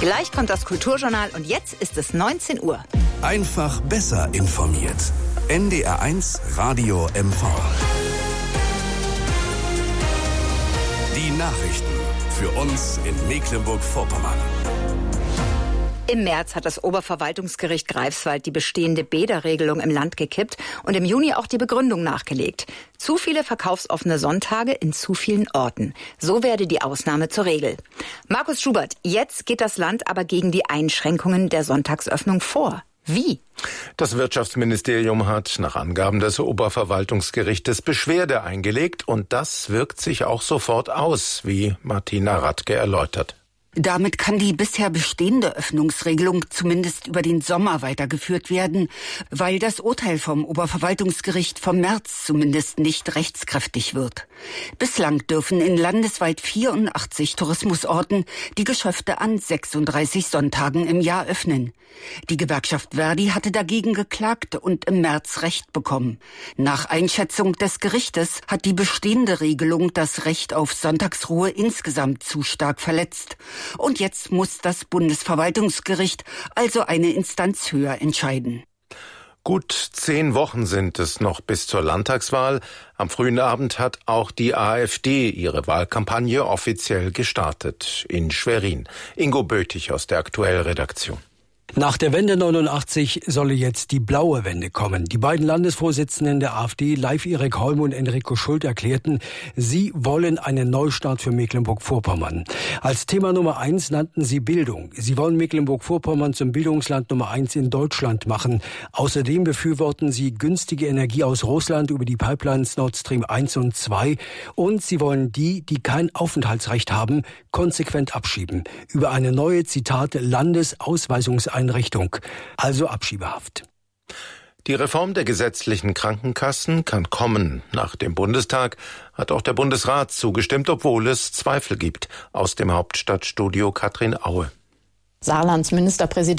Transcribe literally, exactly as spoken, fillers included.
Gleich kommt das Kulturjournal und jetzt ist es neunzehn Uhr. Einfach besser informiert. N D R eins Radio M V. Die Nachrichten für uns in Mecklenburg-Vorpommern. Im März hat das Oberverwaltungsgericht Greifswald die bestehende Bäderregelung im Land gekippt und im Juni auch die Begründung nachgelegt. Zu viele verkaufsoffene Sonntage in zu vielen Orten. So werde die Ausnahme zur Regel. Markus Schubert, jetzt geht das Land aber gegen die Einschränkungen der Sonntagsöffnung vor. Wie? Das Wirtschaftsministerium hat nach Angaben des Oberverwaltungsgerichtes Beschwerde eingelegt und das wirkt sich auch sofort aus, wie Martina Radke erläutert. Damit kann die bisher bestehende Öffnungsregelung zumindest über den Sommer weitergeführt werden, weil das Urteil vom Oberverwaltungsgericht vom März zumindest nicht rechtskräftig wird. Bislang dürfen in landesweit vierundachtzig Tourismusorten die Geschäfte an sechsunddreißig Sonntagen im Jahr öffnen. Die Gewerkschaft Verdi hatte dagegen geklagt und im März Recht bekommen. Nach Einschätzung des Gerichtes hat die bestehende Regelung das Recht auf Sonntagsruhe insgesamt zu stark verletzt. Und jetzt muss das Bundesverwaltungsgericht also eine Instanz höher entscheiden. Gut zehn Wochen sind es noch bis zur Landtagswahl. Am frühen Abend hat auch die AfD ihre Wahlkampagne offiziell gestartet. In Schwerin. Ingo Bötig aus der Aktuell-Redaktion. Nach der Wende neunundachtzig solle jetzt die blaue Wende kommen. Die beiden Landesvorsitzenden der AfD, Leif Erik Holm und Enrico Schult, erklärten, sie wollen einen Neustart für Mecklenburg-Vorpommern. Als Thema Nummer eins nannten sie Bildung. Sie wollen Mecklenburg-Vorpommern zum Bildungsland Nummer eins in Deutschland machen. Außerdem befürworten sie günstige Energie aus Russland über die Pipelines Nord Stream eins und zwei. Und sie wollen die, die kein Aufenthaltsrecht haben, konsequent abschieben. Über eine neue, Zitat, Landesausweisungseinrichtung. Einrichtung, also Abschiebehaft. Die Reform der gesetzlichen Krankenkassen kann kommen. Nach dem Bundestag hat auch der Bundesrat zugestimmt, obwohl es Zweifel gibt. Aus dem Hauptstadtstudio Katrin Aue. Saarlands Ministerpräsident